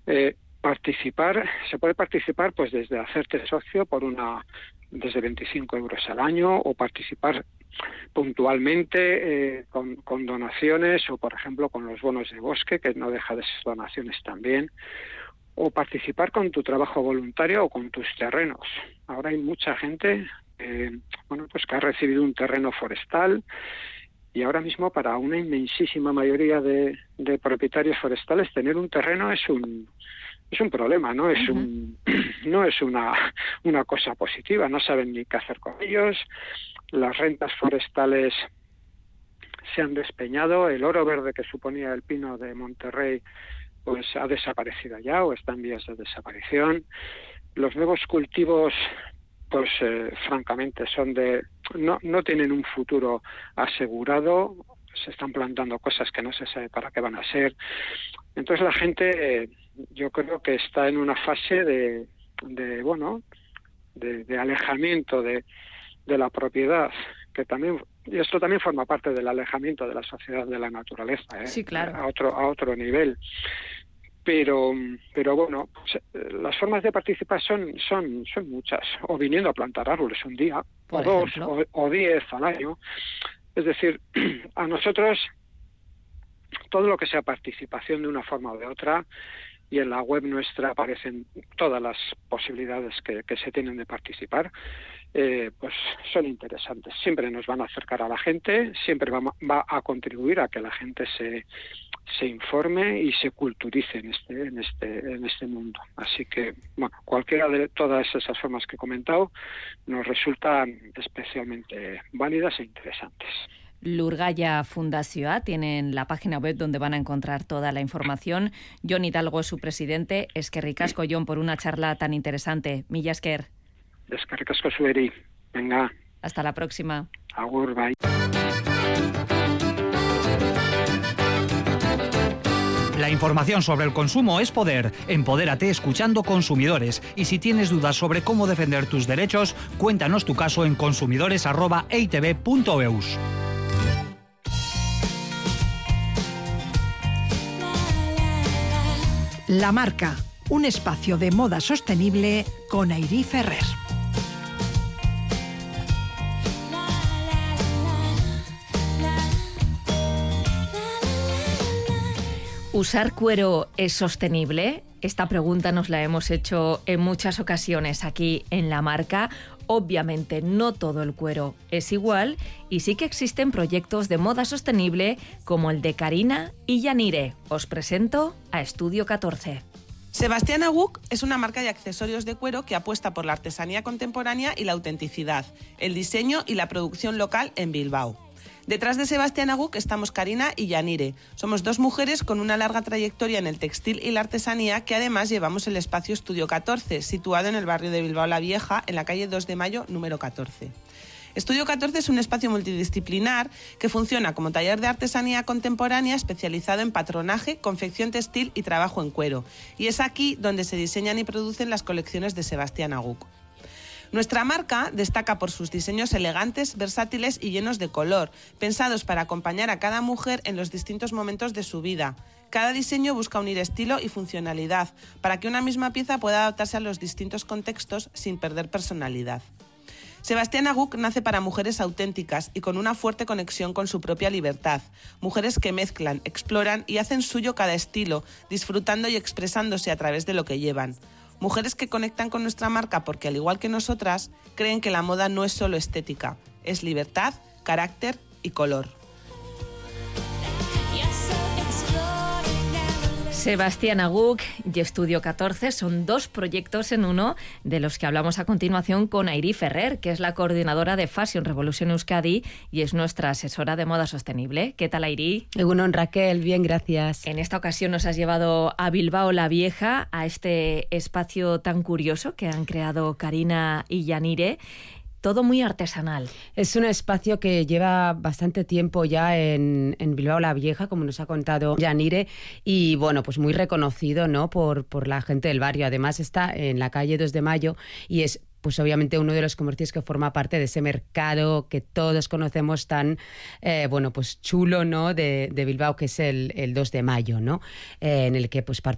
Se puede participar pues desde hacerte socio desde 25 euros al año, o participar puntualmente con donaciones, o por ejemplo con los bonos de bosque, que no deja de ser donaciones también, o participar con tu trabajo voluntario o con tus terrenos. Ahora hay mucha gente pues que ha recibido un terreno forestal, y ahora mismo para una inmensísima mayoría de propietarios forestales tener un terreno es un problema, no es no es una cosa positiva, no saben ni qué hacer con ellos. Las rentas forestales se han despeñado, el oro verde que suponía el pino de Monterrey pues ha desaparecido ya, o está en vías de desaparición. Los nuevos cultivos pues francamente no tienen un futuro asegurado, se están plantando cosas que no se sabe para qué van a ser. Entonces la gente yo creo que está en una fase de alejamiento de la propiedad, que también, y esto también forma parte del alejamiento de la sociedad de la naturaleza, sí, claro, a otro nivel. Pero bueno, pues, las formas de participar son muchas, o viniendo a plantar árboles un día, por o ejemplo, 2, o 10 al año. Es decir, a nosotros todo lo que sea participación de una forma o de otra, y en la web nuestra aparecen todas las posibilidades que se tienen de participar, pues son interesantes. Siempre nos van a acercar a la gente, siempre va a contribuir a que la gente se informe y se culturice en este mundo. Así que, bueno, cualquiera de todas esas formas que he comentado nos resultan especialmente válidas e interesantes. Lurgaya Fundazioa tienen la página web donde van a encontrar toda la información. Jon Hidalgo es su presidente. Eskerrik asko, Jon, por una charla tan interesante. Mila esker. Eskerrik asko zueri. Venga. Hasta la próxima. Agur, bai. La información sobre el consumo es poder. Empodérate escuchando Consumidores. Y si tienes dudas sobre cómo defender tus derechos, cuéntanos tu caso en consumidores@eitv.eus. La Marca, un espacio de moda sostenible con Airí Ferrer. ¿Usar cuero es sostenible? Esta pregunta nos la hemos hecho en muchas ocasiones aquí en La Marca. Obviamente no todo el cuero es igual, y sí que existen proyectos de moda sostenible como el de Carina y Yanire. Os presento a Estudio 14. Sebastiana Guk es una marca de accesorios de cuero que apuesta por la artesanía contemporánea y la autenticidad, el diseño y la producción local en Bilbao. Detrás de Sebastiana Guk estamos Carina y Yanire. Somos dos mujeres con una larga trayectoria en el textil y la artesanía, que además llevamos el espacio Estudio 14, situado en el barrio de Bilbao la Vieja, en la calle 2 de Mayo, número 14. Estudio 14 es un espacio multidisciplinar que funciona como taller de artesanía contemporánea especializado en patronaje, confección textil y trabajo en cuero. Y es aquí donde se diseñan y producen las colecciones de Sebastiana Guk. Nuestra marca destaca por sus diseños elegantes, versátiles y llenos de color, pensados para acompañar a cada mujer en los distintos momentos de su vida. Cada diseño busca unir estilo y funcionalidad, para que una misma pieza pueda adaptarse a los distintos contextos sin perder personalidad. Sebastiana Guk nace para mujeres auténticas y con una fuerte conexión con su propia libertad. Mujeres que mezclan, exploran y hacen suyo cada estilo, disfrutando y expresándose a través de lo que llevan. Mujeres que conectan con nuestra marca porque, al igual que nosotras, creen que la moda no es solo estética, es libertad, carácter y color. Sebastiana Guk y Estudio 14 son dos proyectos en uno, de los que hablamos a continuación con Airí Ferrer, que es la coordinadora de Fashion Revolution Euskadi y es nuestra asesora de moda sostenible. ¿Qué tal, Airí? Egunon, Raquel, bien, gracias. En esta ocasión nos has llevado a Bilbao la Vieja, a este espacio tan curioso que han creado Carina y Yanire. Todo muy artesanal. Es un espacio que lleva bastante tiempo ya en Bilbao la Vieja, como nos ha contado Yanire, y bueno, pues muy reconocido, ¿no?, por la gente del barrio. Además está en la calle 2 de Mayo y es pues obviamente uno de los comercios que forma parte de ese mercado que todos conocemos tan, pues chulo, ¿no?, de Bilbao, que es el 2 de Mayo, ¿no?, en el que pues